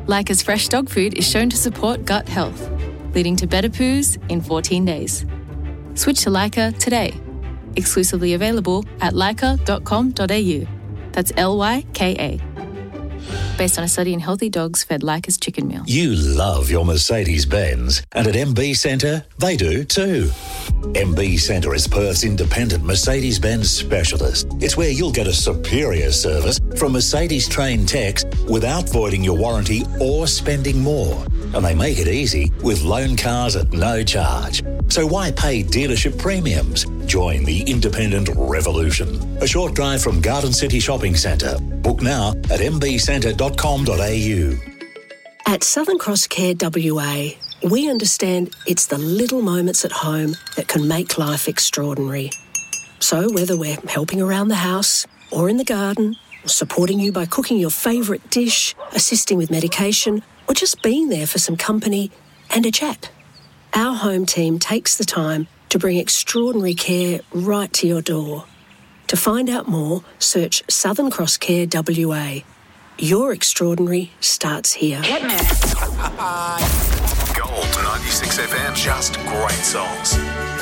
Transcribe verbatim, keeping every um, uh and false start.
Leica's fresh dog food is shown to support gut health, leading to better poos in fourteen days. Switch to Leica today. Exclusively available at leica dot com dot a u. That's L Y K A. Based on a study in healthy dogs fed Leica's chicken meal. You love your Mercedes-Benz, and at M B Centre, they do too. M B Centre is Perth's independent Mercedes-Benz specialist. It's where you'll get a superior service from Mercedes-trained techs without voiding your warranty or spending more. And they make it easy with loan cars at no charge. So why pay dealership premiums? Join the independent revolution. A short drive from Garden City Shopping Centre. Book now at m b centre dot com dot a u. At Southern Cross Care W A, we understand it's the little moments at home that can make life extraordinary. So whether we're helping around the house or in the garden, or supporting you by cooking your favourite dish, assisting with medication, or just being there for some company and a chat, our home team takes the time to bring extraordinary care right to your door. To find out more, search Southern Cross Care W A. Your extraordinary starts here. Hit me. Gold ninety-six F M. Just great songs.